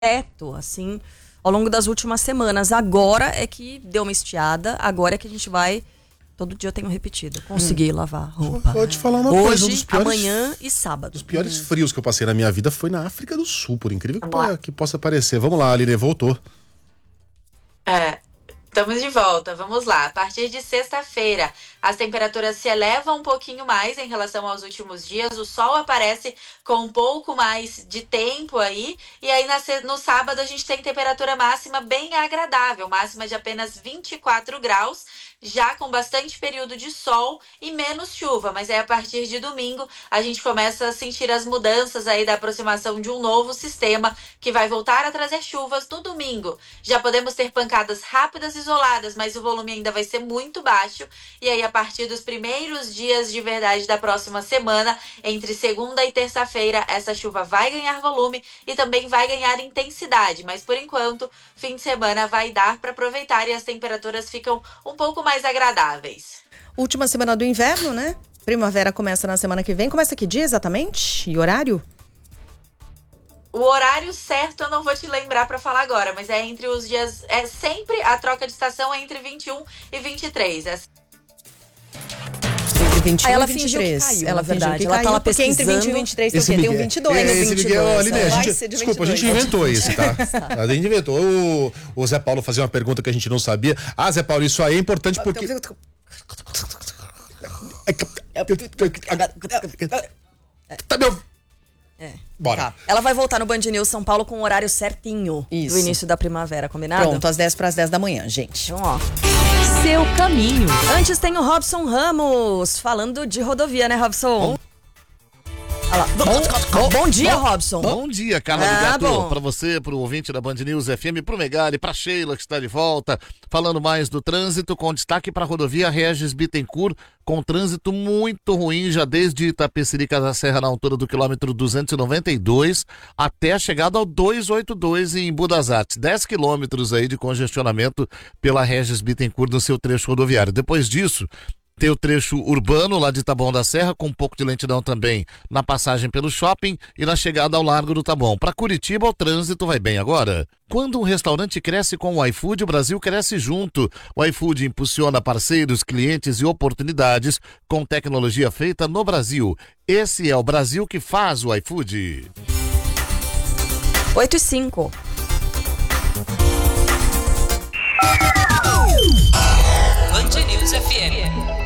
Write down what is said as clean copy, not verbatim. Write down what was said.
direto, assim, ao longo das últimas semanas. Agora é que deu uma estiada, agora é que a gente vai... Todo dia eu tenho repetido. Consegui lavar roupa. Vou te falar uma Hoje, coisa. Um dos piores, amanhã e sábado. Os piores frios que eu passei na minha vida foi na África do Sul, por incrível que possa parecer. Vamos lá, Aline, voltou. Estamos de volta, vamos lá. A partir de sexta-feira, as temperaturas se elevam um pouquinho mais em relação aos últimos dias. O sol aparece com um pouco mais de tempo aí. E aí no sábado a gente tem temperatura máxima bem agradável, máxima de apenas 24 graus, já com bastante período de sol e menos chuva. Mas aí a partir de domingo a gente começa a sentir as mudanças aí da aproximação de um novo sistema que vai voltar a trazer chuvas no domingo. Já podemos ter pancadas rápidas e isoladas, mas o volume ainda vai ser muito baixo. E aí, a partir dos primeiros dias de verdade da próxima semana, entre segunda e terça-feira, essa chuva vai ganhar volume e também vai ganhar intensidade. Mas, por enquanto, fim de semana vai dar para aproveitar e as temperaturas ficam um pouco mais agradáveis. Última semana do inverno, né? Primavera começa na semana que vem. Começa que dia exatamente? E horário? O horário certo eu não vou te lembrar para falar agora, mas é entre os dias... É sempre a troca de estação é entre 21 e 23. Entre 21 Aí ela e 23. fingiu que caiu, ela na verdade. fingiu que ela caiu, tá lá porque entre 21 e 23 tem o quê? Tem um 22. Tem um 22, Aline, Vai ser de desculpa, a 22. gente inventou esse, tá? A gente inventou. O Zé Paulo fazia uma pergunta que a gente não sabia. Zé Paulo, isso aí é importante porque... Tá meu... Bora. Tá. Ela vai voltar no Band News São Paulo com o horário certinho Isso. do início da primavera, combinado? Pronto, às 10 para as 10 da manhã, gente. Então, ó. Seu caminho. Antes tem o Robson Ramos, falando de rodovia, né, Robson? Bom dia, Robson. Bom dia, Carla do Gato. bom. Para você, pro ouvinte da Band News FM, pro Megali, pra Sheila, que está de volta. Falando mais do trânsito, com destaque para a rodovia Regis Bittencourt, com trânsito muito ruim, já desde Itapecerica da Serra, na altura do quilômetro 292, até a chegada ao 282 em Budas Artes. 10 quilômetros aí de congestionamento pela Regis Bittencourt no seu trecho rodoviário. Depois disso, tem o trecho urbano lá de Taboão da Serra, com um pouco de lentidão também na passagem pelo shopping e na chegada ao Largo do Taboão. Para Curitiba, o trânsito vai bem agora. Quando um restaurante cresce com o iFood, o Brasil cresce junto. O iFood impulsiona parceiros, clientes e oportunidades com tecnologia feita no Brasil. Esse é o Brasil que faz o iFood. 8h05. Band News FM.